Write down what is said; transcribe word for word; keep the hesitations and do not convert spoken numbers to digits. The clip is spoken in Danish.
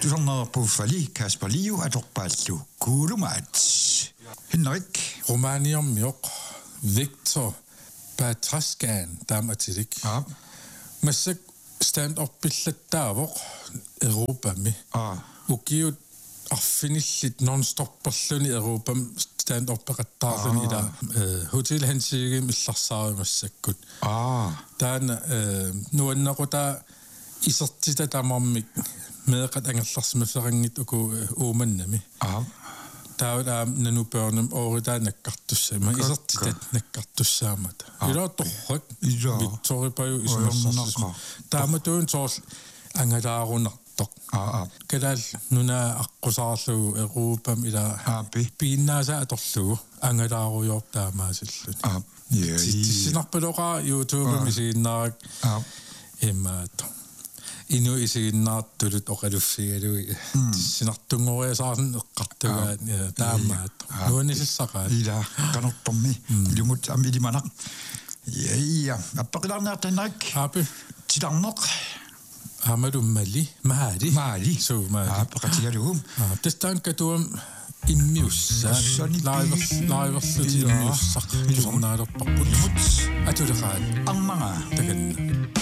Du sådan på Fali, Kasper Liu, at du bare lu. Kurumat. Henrik. Romanium Mjok. Victor. Patraskan. Damatidik. Ja. Men så stand op billedet der, hvor Europa med. Ja. Og givet affindeligt non-stop person i Europa stand up rettaarluni ila hotel hansige millarsaarimassakut ah taan nuannaquta isertita tamammik meeqat angallarsimaferangit uku uumannami ah taula nanu børnum ooritaa nakkartussama isertitat nakkartussaamata ila torrak Victoria paju ismassarsis taamatuun soorl angalaarunar ah kadal nuna aqqusarlu Europam ila piinnaasa atorlugu angalaaruyorp taamaasillut ah ja sinarpaloqa YouTube misiinnarak emmaat inu isiinnaartulut oqalussigalui sinartungoriasaarn eqqartugaat taamaat nuanisissaqaat ila qanortormi lumut amilimanak ja ja appaqilarnaartannak api tidarneq Amadou Mali, Mahadi. Mahadi. So, Mahadi. Ah, pakatigaluum. Ah, testaan katuam immiussa. Laivas, laivas, immiussa. Tusornaadorparput. Atulaqaat. Armanga. Taganna.